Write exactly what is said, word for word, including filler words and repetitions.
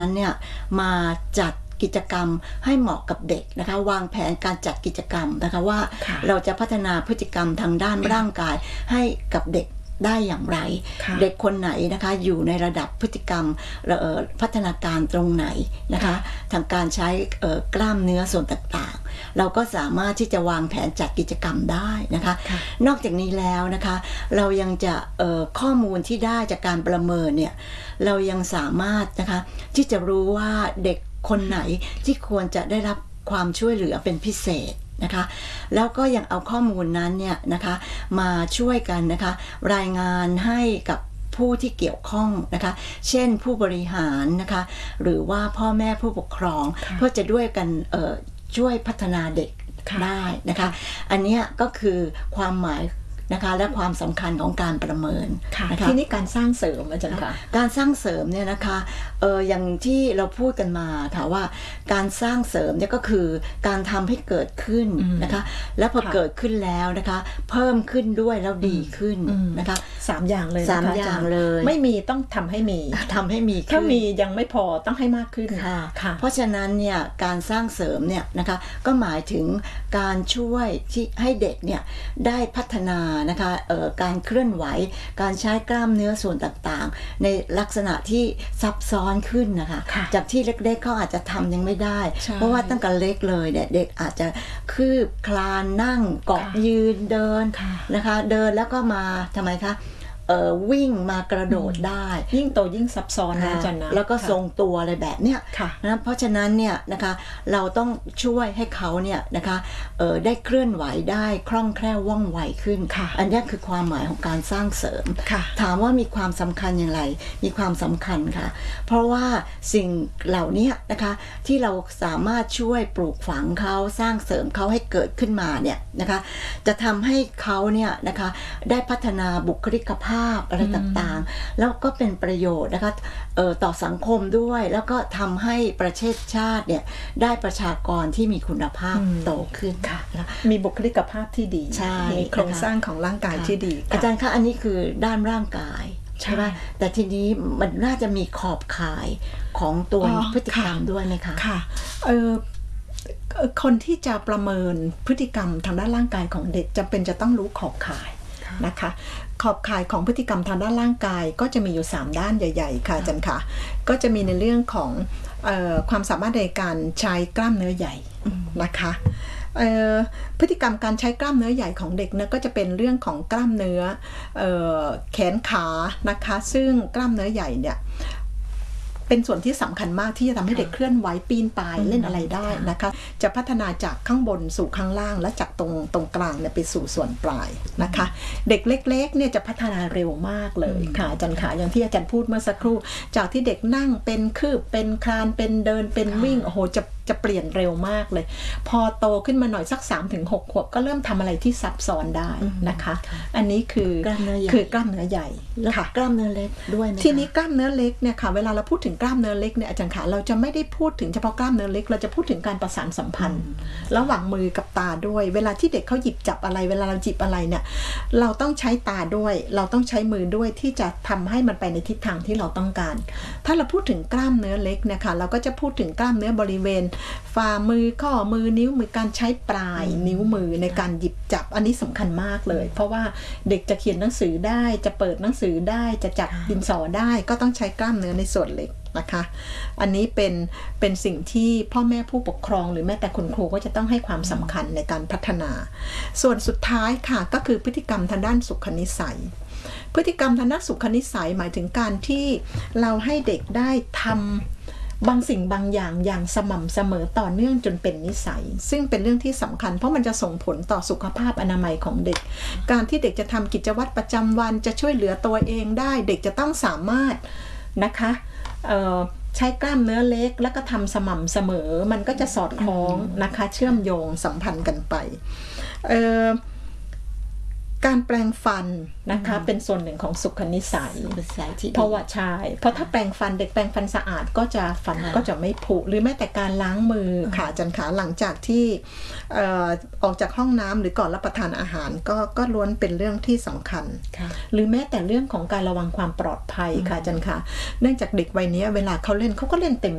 นั้นเนี่ยมาจัดกิจกรรมให้เหมาะกับเด็กนะคะวางแผนการจัดกิจกรรมนะคะว่าเราจะพัฒนาพฤติกรรมทางด้านร่างกายให้กับเด็กได้อย่างไรเด็กคนไหนนะคะอยู่ในระดับพฤติกรรมพัฒนาการตรงไหนนะคะทางการใช้กล้ามเนื้อส่วนต่างๆเราก็สามารถที่จะวางแผนจัดกิจกรรมได้นะคะนอกจากนี้แล้วนะคะเรายังจะข้อมูลที่ได้จากการประเมินเนี่ยเรายังสามารถนะคะที่จะรู้ว่าเด็กคนไหนที่ควรจะได้รับความช่วยเหลือเป็นพิเศษนะคะแล้วก็ยังเอาข้อมูลนั้นเนี่ยนะคะมาช่วยกันนะคะรายงานให้กับผู้ที่เกี่ยวข้องนะคะเช่นผู้บริหารนะคะหรือว่าพ่อแม่ผู้ปกครองเพื่อจะด้วยกันช่วยพัฒนาเด็กได้นะคะอันนี้ก็คือความหมายนะคะและความสำคัญของการประเมินนะคะที่นี่การสร้างเสริมอาจารย์ค่ะการสร้างเสริมเนี่ยนะคะเอออย่างที่เราพูดกันมาค่ะว่าการสร้างเสริมเนี่ยก็คือการทำให้เกิดขึ้นนะคะแล้วพอเกิดขึ้นแล้วนะคะเพิ่มขึ้นด้วยแล้วดีขึ้นนะคะสามอย่างเลยสามอย่างเลยไม่มีต้องทำให้มีทำให้มีถ้ามียังไม่พอต้องให้มากขึ้นค่ะเพราะฉะนั้นเนี่ยการสร้างเสริมเนี่ยนะคะก็หมายถึงการช่วยที่ให้เด็กเนี่ยได้พัฒนานะคะการเคลื่อนไหวการใช้กล้ามเนื้อส่วนต่างๆในลักษณะที่ซับซ้อนขึ้นนะคะจากที่เล็กๆเขาอาจจะทำยังไม่ได้เพราะว่าตั้งแต่เล็กเลยเนี่ยเด็กอาจจะคืบคลานนั่งเกาะยืนเดินนะคะเดินแล้วก็มาทำไมคะวิ่งมากระโดดได้ยิ่งโตยิ่งซับซ้อนนะจันนะแล้วก็ทรงตัวอะไรแบบเนี้ยนะเพราะฉะนั้นเนี่ยนะคะเราต้องช่วยให้เขาเนี่ยนะคะได้เคลื่อนไหวได้คล่องแคล่วว่องไวขึ้นอันนี้คือความหมายของการสร้างเสริมถามว่ามีความสำคัญอย่างไรมีความสำคัญค่ะเพราะว่าสิ่งเหล่านี้นะคะที่เราสามารถช่วยปลูกฝังเขาสร้างเสริมเขาให้เกิดขึ้นมาเนี่ยนะคะจะทำให้เขาเนี่ยนะคะได้พัฒนาบุคลิกภาพอะไรต่างๆแล้วก็เป็นประโยชน์นะคะต่อสังคมด้วยแล้วก็ทำให้ประเทศชาติเนี่ยได้ประชากรที่มีคุณภาพโตขึ้นค่ะมีบุคลิกภาพที่ดีมีโครงสร้างของร่างกายที่ดีอาจารย์คะอันนี้คือด้านร่างกายใช่ไหมแต่ทีนี้มันน่าจะมีขอบข่ายของตัวพฤติกรรมด้วยไหมคะค่ะเออคนที่จะประเมินพฤติกรรมทางด้านร่างกายของเด็กจำเป็นจะต้องรู้ขอบข่ายนะคะขอบข่ายของพฤติกรรมทางด้านร่างกายก็จะมีอยู่สามด้านใหญ่ๆค่ะอาจารย์ค่ะก็จะมีในเรื่องของเอ่อความสามารถในการใช้กล้ามเนื้อใหญ่นะคะพฤติกรรมการใช้กล้ามเนื้อใหญ่ของเด็กนะก็จะเป็นเรื่องของกล้ามเนื้อเอ่อแขนขานะคะซึ่งกล้ามเนื้อใหญ่เนี่ยเป็นส่วนที่สำคัญมากที่จะทำให้เด็กเคลื่อนไหวปีนป่ายเล่นอะไรได้นะคะจะพัฒนาจากข้างบนสู่ข้างล่างและจากตรงตรงกลางเนี่ยไปสู่ส่วนปลายนะคะเด็กเล็กๆเนี่ยจะพัฒนาเร็วมากเลยค่ะอาจารย์ค่ะอย่างที่อาจารย์พูดเมื่อสักครู่จากที่เด็กนั่งเป็นคืบเป็นคลานเป็นเดินเป็นวิ่งโอ้โหจะจะเปลี่ยนเร็วมากเลยพอโตขึ้นมาหน่อยสัก สามถึงหก ขวบก็เริ่มทำอะไรที่ซับซ้อนได้นะคะอันนี้คือกล้ามเนื้อใหญ่คือกล้ามเนื้อใหญ่ค่ะกล้ามเนื้อเล็กด้วยทีนี้กล้ามเนื้อเล็กเนี่ยค่ะเวลาเราพูดถึงกล้ามเนื้อเล็กเนี่ยอาจารย์ค่ะเราจะไม่ได้พูดถึงเฉพาะกล้ามเนื้อเล็กเราจะพูดถึงการประสานสัมพันธ์ระหว่างมือกับตาด้วยเวลาที่เด็กเขาหยิบจับอะไรเวลาเราจิบอะไรเนี่ยเราต้องใช้ตาด้วยเราต้องใช้มือด้วยที่จะทำให้มันไปในทิศทางที่เราต้องการถ้าเราพูดถึงกล้ามเนื้อเล็กเนี่ยค่ะเราก็จะพูดถึงกล้ามเนื้อบริเวณฝ่ามือข้อมือนิ้วมือการใช้ปลายนิ้วมือในการหยิบจับอันนี้สำคัญมากเลยเพราะว่าเด็กจะเขียนหนังสือได้จะเปิดหนังสือได้จะจับดินสอได้ก็ต้องใช้กล้ามเนื้อในส่วนเล็กนะคะอันนี้เป็นเป็นสิ่งที่พ่อแม่ผู้ปกครองหรือแม้แต่คุณครูก็จะต้องให้ความสำคัญในการพัฒนาส่วนสุดท้ายค่ะก็คือพฤติกรรมทางด้านสุขนิสัยพฤติกรรมทางด้านสุขนิสัยหมายถึงการที่เราให้เด็กได้ทำบางสิ่งบางอย่างอย่างสม่ำเสมอต่อเนื่องจนเป็นนิสัยซึ่งเป็นเรื่องที่สำคัญเพราะมันจะส่งผลต่อสุขภาพอนามัยของเด็กการที่เด็กจะทำกิจวัตรประจำวันจะช่วยเหลือตัวเองได้เด็กจะต้องสามารถนะคะใช้กล้ามเนื้อเล็กแล้วก็ทำสม่ำเสมอมันก็จะสอดคล้องนะคะเชื่อมโยงสัมพันธ์กันไปการแปรงฟันนะคะเป็นส่วนหนึ่งของสุขนิสัยเพราะว่าใช่เพราะถ้าแปรงฟันเด็กแปรงฟันสะอาดก็จะฟันก็จะไม่ผุหรือแม้แต่การล้างมือค่ะอาจารย์ขาหลังจากที่ออกจากห้องน้ำหรือก่อนรับประทานอาหารก็ก็ล้วนเป็นเรื่องที่สำคัญหรือแม้แต่เรื่องของการระวังความปลอดภัยค่ะอาจารย์ค่ะเนื่องจากเด็กวัยนี้เวลาเขาเล่นเขาก็เล่นเต็ม